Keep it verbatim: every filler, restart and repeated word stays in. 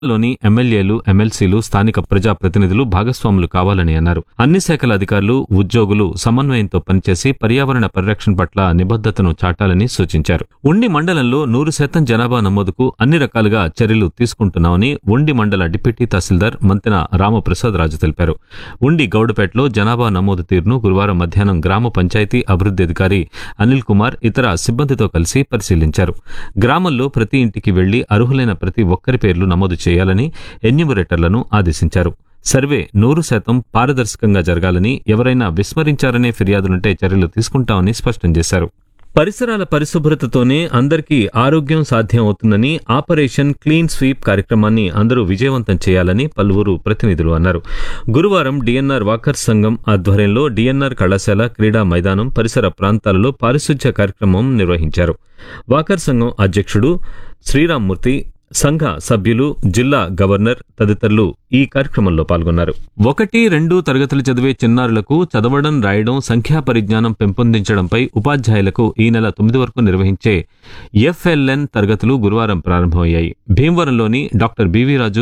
లోని ఎమ్మెల్యేలు, ఎమ్మెల్సీలు, స్థానిక ప్రజాప్రతినిధులు భాగస్వాములు కావాలని అన్నారు. అన్ని శాఖల అధికారులు, ఉద్యోగులు సమన్వయంతో పనిచేసి పర్యావరణ పరిరక్షణ పట్ల నిబద్ధతను చాటాలని సూచించారు. ఉండి మండలంలో నూరు శాతం జనాభా నమోదుకు అన్ని రకాలుగా చర్యలు తీసుకుంటున్నామని ఉండి మండల డిప్యూటీ తహసీల్దార్ మంతెన రామప్రసాద్ రాజు తెలిపారు. ఉండి గౌడపేటలో జనాభా నమోదు తీరును గురువారం మధ్యాహ్నం గ్రామ పంచాయతీ అభివృద్ధి అధికారి అనిల్ కుమార్ ఇతర సిబ్బందితో కలిసి పరిశీలించారు. గ్రామంలో ప్రతి ఇంటికి వెళ్లి అర్హులైన ప్రతి ఒక్కరి పేర్లు నమోదు చేయాలని ఎన్యూమరేటర్లను ఆదేశించారు. సర్వే నూరు శాతం పారదర్శకంగా జరగాలని, ఎవరైనా విస్మరించారనే ఫిర్యాదులుంటే చర్యలు తీసుకుంటామని స్పష్టం చేశారు. పరిసరాల పరిశుభ్రతతోనే అందరికీ ఆరోగ్యం సాధ్యం అవుతుందని ఆపరేషన్ క్లీన్ స్వీప్ కార్యక్రమాన్ని అందరూ విజయవంతం చేయాలని పలువురు ప్రతినిధులు అన్నారు. గురువారం డిఎన్ఆర్ వాకర్స్ సంఘం ఆధ్వర్యంలో డిఎన్ఆర్ కళాశాల క్రీడా మైదానం పరిసర ప్రాంతాలలో పారిశుధ్య కార్యక్రమం నిర్వహించారు. వాకర్ సంఘం అధ్యక్షుడు శ్రీరామ్మూర్తి, సంఘ సభ్యులు, జిల్లా గవర్నర్ తదితరులు ఈ కార్యక్రమంలో పాల్గొన్నారు. ఒకటి రెండు తరగతులు చదివే చిన్నారులకు చదవడం, రాయడం, సంఖ్యా పరిజ్ఞానం పెంపొందించడంపై ఉపాధ్యాయులకు ఈ నెల తొమ్మిది వరకు నిర్వహించే ఎఫ్ఎల్ఎన్ తరగతులు గురువారం ప్రారంభమయ్యాయి. భీమవరంలోని డాక్టర్ బివి రాజు